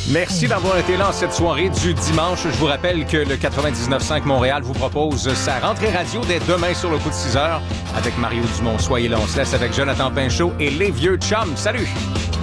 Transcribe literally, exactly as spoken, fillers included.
Merci d'avoir été là en cette soirée du dimanche. Je vous rappelle que le quatre-vingt-dix-neuf cinq Montréal vous propose sa rentrée radio dès demain sur le coup de six heures avec Mario Dumont. Soyez là, on se laisse avec Jonathan Pinchot et les vieux chums. Salut!